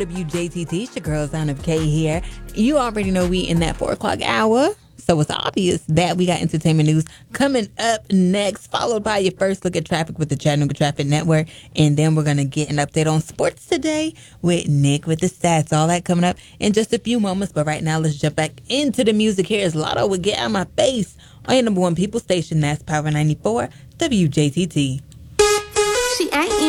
WJTT, it's your girl, Zana K here. You already know we in that 4 o'clock hour. So it's obvious that we got entertainment news coming up next, followed by your first look at traffic with the Chattanooga Traffic Network. And then we're going to get an update on sports today with Nick with the stats. All that coming up in just a few moments. But right now, let's jump back into the music. Here's Lotto with Get Out of My Face on your number one people station. That's Power 94 WJTT. She ain't